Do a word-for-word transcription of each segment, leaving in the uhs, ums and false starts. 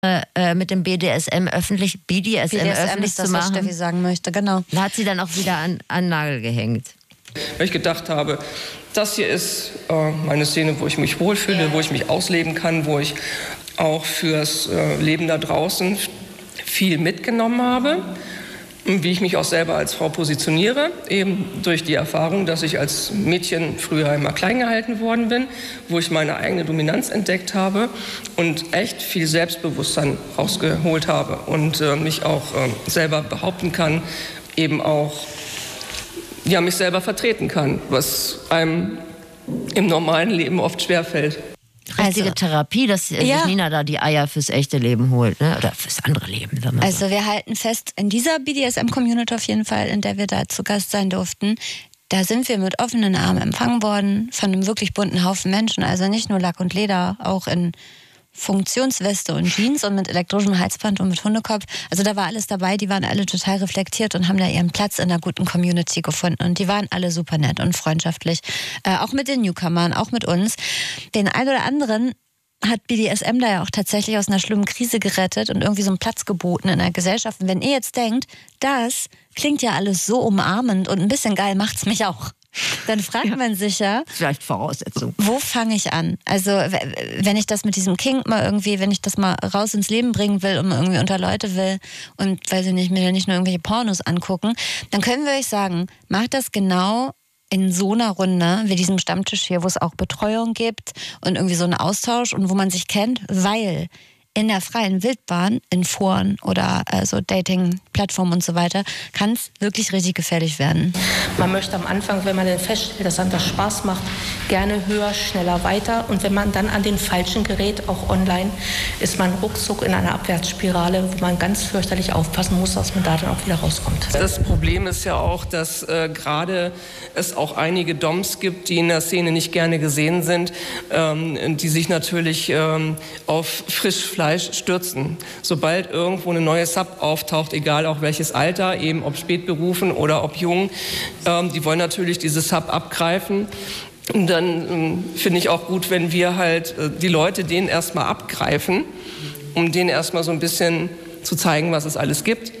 äh, mit dem B D S M öffentlich, B D S M, B D S M öffentlich ist das, zu machen. was Steffi sagen möchte, genau. Da hat sie dann auch wieder an, an den Nagel gehängt. Weil ich gedacht habe, das hier ist äh, meine Szene, wo ich mich wohlfühle, wo ich mich ausleben kann, wo ich auch fürs äh, Leben da draußen viel mitgenommen habe. Wie ich mich auch selber als Frau positioniere, eben durch die Erfahrung, dass ich als Mädchen früher immer klein gehalten worden bin, wo ich meine eigene Dominanz entdeckt habe und echt viel Selbstbewusstsein rausgeholt habe und äh, mich auch äh, selber behaupten kann, eben auch ja, mich selber vertreten kann, was einem im normalen Leben oft schwerfällt. Richtige also, Therapie, dass sich ja. Nina da die Eier fürs echte Leben holt, ne? Oder fürs andere Leben. Also wir halten fest, in dieser B D S M-Community auf jeden Fall, in der wir da zu Gast sein durften, da sind wir mit offenen Armen empfangen worden von einem wirklich bunten Haufen Menschen. Also nicht nur Lack und Leder, auch in Funktionsweste und Jeans und mit elektrischem Halsband und mit Hundekopf. Also da war alles dabei, die waren alle total reflektiert und haben da ihren Platz in einer guten Community gefunden. Und die waren alle super nett und freundschaftlich. Äh, auch mit den Newcomern, auch mit uns. Den einen oder anderen hat B D S M da ja auch tatsächlich aus einer schlimmen Krise gerettet und irgendwie so einen Platz geboten in der Gesellschaft. Und wenn ihr jetzt denkt, das klingt ja alles so umarmend und ein bisschen geil macht's mich auch, dann fragt ja. man sich ja, vielleicht Voraussetzung. Wo fange ich an? Also wenn ich das mit diesem Kink mal irgendwie, wenn ich das mal raus ins Leben bringen will und irgendwie unter Leute will und weil sie nicht, mir nicht nur irgendwelche Pornos angucken, dann können wir euch sagen, macht das genau in so einer Runde wie diesem Stammtisch hier, wo es auch Betreuung gibt und irgendwie so einen Austausch und wo man sich kennt, weil in der freien Wildbahn, in Foren oder äh, so Dating-Plattformen und so weiter, kann es wirklich richtig gefährlich werden. Man möchte am Anfang, wenn man dann feststellt, dass einem das Spaß macht, gerne höher, schneller weiter. Und wenn man dann an den falschen gerät, auch online, ist man ruckzuck in einer Abwärtsspirale, wo man ganz fürchterlich aufpassen muss, dass man da dann auch wieder rauskommt. Das Problem ist ja auch, dass äh, gerade es auch einige Doms gibt, die in der Szene nicht gerne gesehen sind, ähm, die sich natürlich ähm, auf Frischfleisch stürzen. Sobald irgendwo eine neue Sub auftaucht, egal auch welches Alter, eben ob spätberufen oder ob jung, ähm, die wollen natürlich diese Sub abgreifen. Und dann ähm, finde ich auch gut, wenn wir halt äh, die Leute denen erstmal abgreifen, um denen erstmal so ein bisschen zu zeigen, was es alles gibt.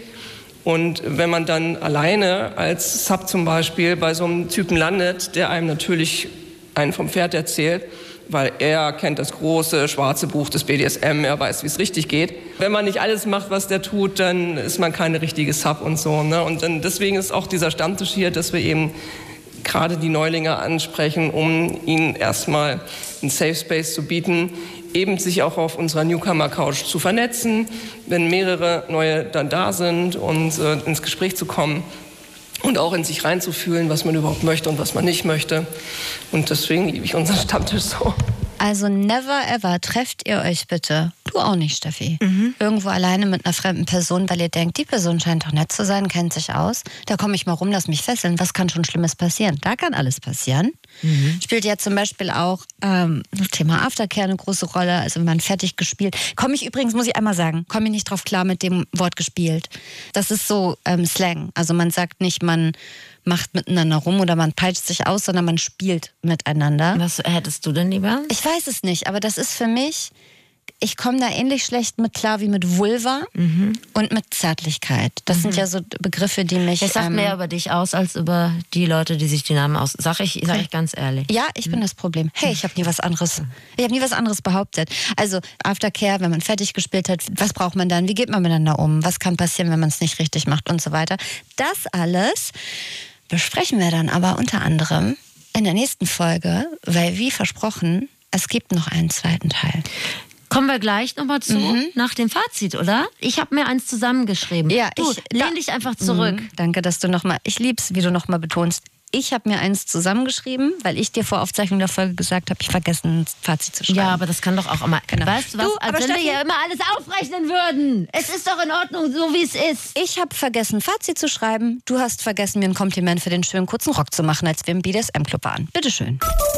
Und wenn man dann alleine als Sub zum Beispiel bei so einem Typen landet, der einem natürlich einen vom Pferd erzählt, weil er kennt das große schwarze Buch des B D S M, er weiß, wie es richtig geht. Wenn man nicht alles macht, was der tut, dann ist man keine richtige Sub und so. Ne? Und dann, deswegen ist auch dieser Stammtisch hier, dass wir eben gerade die Neulinge ansprechen, um ihnen erstmal einen Safe Space zu bieten, eben sich auch auf unserer Newcomer-Couch zu vernetzen, wenn mehrere neue dann da sind und äh, ins Gespräch zu kommen. Und auch in sich reinzufühlen, was man überhaupt möchte und was man nicht möchte. Und deswegen liebe ich unseren Stammtisch so. Also never ever trefft ihr euch bitte, du auch nicht, Steffi, mhm. irgendwo alleine mit einer fremden Person, weil ihr denkt, die Person scheint doch nett zu sein, kennt sich aus. Da komme ich mal rum, lass mich fesseln. Was kann schon Schlimmes passieren? Da kann alles passieren. Mhm. Spielt ja zum Beispiel auch ähm, das Thema Aftercare eine große Rolle. Also wenn man fertig gespielt. Komme ich übrigens, muss ich einmal sagen, komme ich nicht drauf klar mit dem Wort gespielt. Das ist so ähm, Slang. Also man sagt nicht, man macht miteinander rum oder man peitscht sich aus, sondern man spielt miteinander. Was hättest du denn lieber? Ich weiß es nicht, aber das ist für mich, ich komme da ähnlich schlecht mit klar wie mit Vulva mhm. und mit Zärtlichkeit. Das mhm. sind ja so Begriffe, die mich... Das sagt ähm, mehr über dich aus, als über die Leute, die sich die Namen aus... Sag ich, sag ich ganz ehrlich. Ja, ich bin mhm. das Problem. Hey, ich habe nie was anderes. Ich habe nie was anderes behauptet. Also Aftercare, wenn man fertig gespielt hat, was braucht man dann? Wie geht man miteinander um? Was kann passieren, wenn man es nicht richtig macht und so weiter? Das alles besprechen wir dann aber unter anderem in der nächsten Folge, weil wie versprochen, es gibt noch einen zweiten Teil. Kommen wir gleich nochmal zu, mhm. nach dem Fazit, oder? Ich habe mir eins zusammengeschrieben. Ja, du, ich, lehn dich einfach zurück. Mhm, danke, dass du nochmal, ich lieb's, wie du nochmal betonst. Ich habe mir eins zusammengeschrieben, weil ich dir vor Aufzeichnung der Folge gesagt habe, ich vergessen, ein Fazit zu schreiben. Ja, aber das kann doch auch immer... Genau. Weißt du was, du, als aber wenn Steffi, wir ja immer alles aufrechnen würden. Es ist doch in Ordnung, so wie es ist. Ich habe vergessen, ein Fazit zu schreiben. Du hast vergessen, mir ein Kompliment für den schönen kurzen Rock zu machen, als wir im B D S M-Club waren. Bitteschön.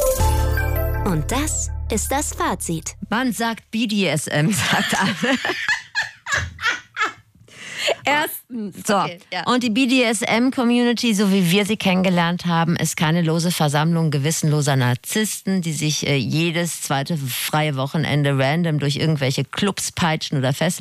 Und das ist das Fazit. Man sagt B D S M, sagt alle. Erstens. So, Okay, ja. Und die B D S M-Community, so wie wir sie kennengelernt haben, ist keine lose Versammlung gewissenloser Narzissten, die sich äh, jedes zweite freie Wochenende random durch irgendwelche Clubs peitschen oder fesseln.